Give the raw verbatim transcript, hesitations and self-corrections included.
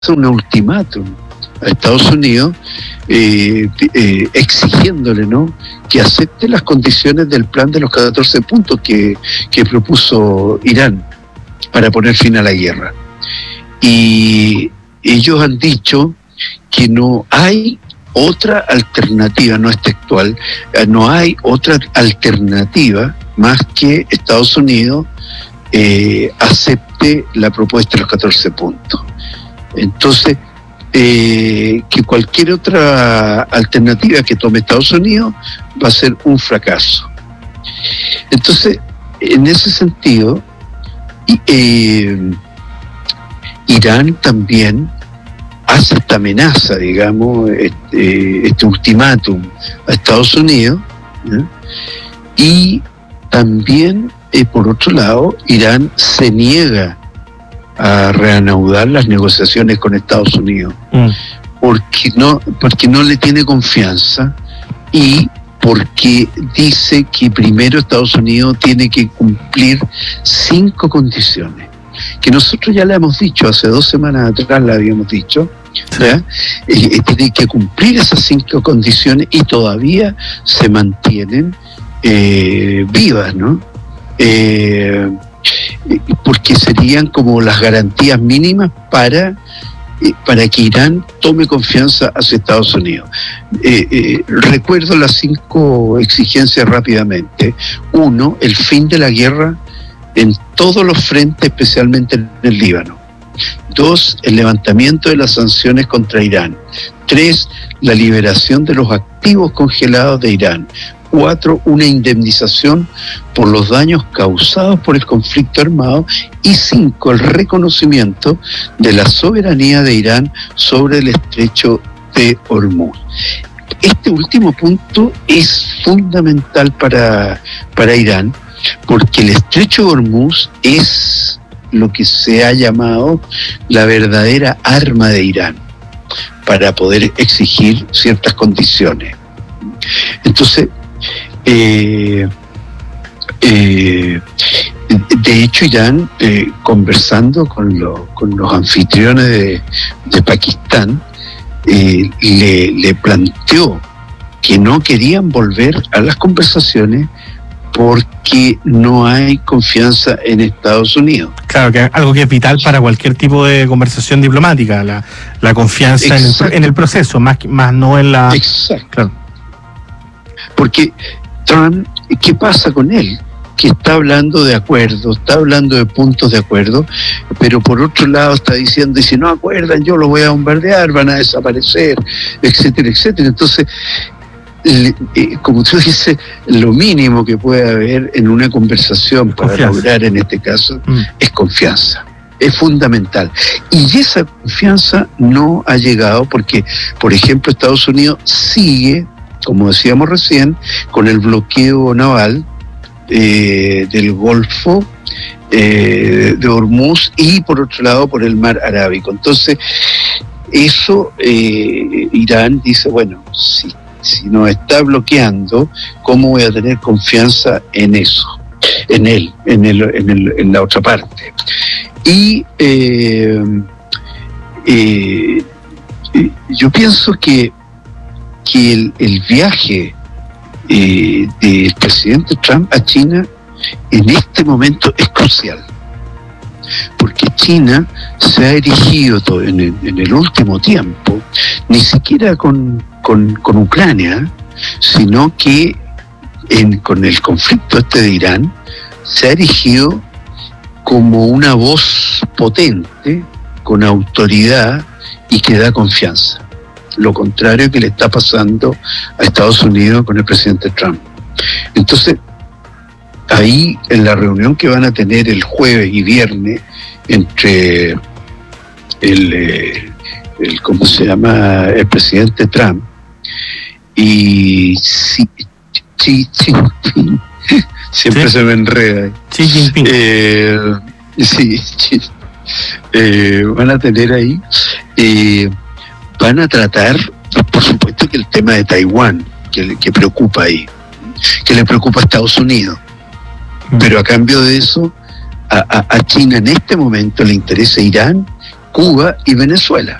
un ultimátum a Estados Unidos eh, eh, exigiéndole, ¿no?, que acepte las condiciones del plan de los catorce puntos que, que propuso Irán para poner fin a la guerra. Y ellos han dicho que no hay otra alternativa, no es textual, no hay otra alternativa más que Estados Unidos eh, acepte la propuesta de los catorce puntos. Entonces, eh, que cualquier otra alternativa que tome Estados Unidos va a ser un fracaso. Entonces, en ese sentido, eh, Irán también hace esta amenaza, digamos, este, este ultimátum a Estados Unidos, ¿eh? Y también, eh, por otro lado, Irán se niega a reanudar las negociaciones con Estados Unidos, mm. porque no, porque no le tiene confianza y porque dice que primero Estados Unidos tiene que cumplir cinco condiciones, que nosotros ya le hemos dicho, hace dos semanas atrás la habíamos dicho, ¿ya? Eh, tiene que cumplir esas cinco condiciones y todavía se mantienen eh, vivas, ¿no? Eh, porque serían como las garantías mínimas para, para que Irán tome confianza hacia Estados Unidos. Eh, eh, recuerdo las cinco exigencias rápidamente. Uno, el fin de la guerra en todos los frentes, especialmente en el Líbano. Dos, el levantamiento de las sanciones contra Irán. Tres, la liberación de los activos congelados de Irán. Cuatro, una indemnización por los daños causados por el conflicto armado. Y cinco, el reconocimiento de la soberanía de Irán sobre el estrecho de Hormuz. Este último punto es fundamental para, para Irán, porque el estrecho de Hormuz es lo que se ha llamado la verdadera arma de Irán para poder exigir ciertas condiciones. Entonces, Eh, eh, de hecho, Irán, eh, conversando con, lo, con los anfitriones de, de Pakistán, eh, le, le planteó que no querían volver a las conversaciones porque no hay confianza en Estados Unidos. Claro, que algo que es vital para cualquier tipo de conversación diplomática, la, la confianza en el, en el proceso, más, más no en la... Exacto. Claro. Porque Trump, ¿qué pasa con él? Que está hablando de acuerdos, está hablando de puntos de acuerdo, pero por otro lado está diciendo, y si no acuerdan, yo lo voy a bombardear, van a desaparecer, etcétera, etcétera. Entonces, eh, eh, como tú dices, lo mínimo que puede haber en una conversación para confianza. Lograr, en este caso, mm. es confianza. Es fundamental. Y esa confianza no ha llegado porque, por ejemplo, Estados Unidos sigue, como decíamos recién, con el bloqueo naval eh, del Golfo eh, de Hormuz y por otro lado por el mar Arábico. Entonces, eso eh, Irán dice, bueno, si, si nos está bloqueando, ¿cómo voy a tener confianza en eso? En él, en, el, en, el, en la otra parte. Y eh, eh, yo pienso que que el, el viaje eh, del presidente Trump a China en este momento es crucial, porque China se ha erigido todo en, el, en el último tiempo, ni siquiera con, con, con Ucrania, sino que en, con el conflicto este de Irán, se ha erigido como una voz potente, con autoridad y que da confianza. Lo contrario que le está pasando a Estados Unidos con el presidente Trump. Entonces, ahí en la reunión que van a tener el jueves y viernes entre el, el ¿cómo se llama?, el presidente Trump y Xi Jinping, siempre ¿sí? Se me enreda. Xi Jinping. Eh, sí, eh, van a tener ahí. Eh, Van a tratar, por supuesto, que el tema de Taiwán, que, que preocupa ahí, que le preocupa a Estados Unidos. Pero a cambio de eso, a, a, a China en este momento le interesa Irán Cuba y Venezuela.